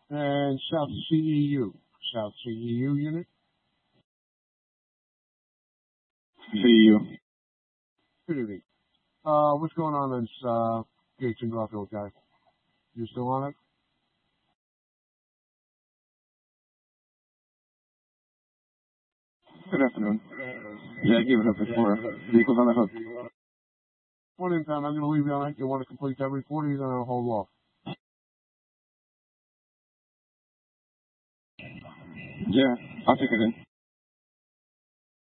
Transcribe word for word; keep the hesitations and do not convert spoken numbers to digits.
And South C E U. South C E U unit. C E U. Good evening. Uh, what's going on in this, uh, Gates and Garfield guy? You still on it? Good afternoon. Yeah, I gave it up before. Vehicles on the hook. One in town. I'm going to leave you on it. You want to complete that report, or you're going to hold off? Yeah, I'll take it in.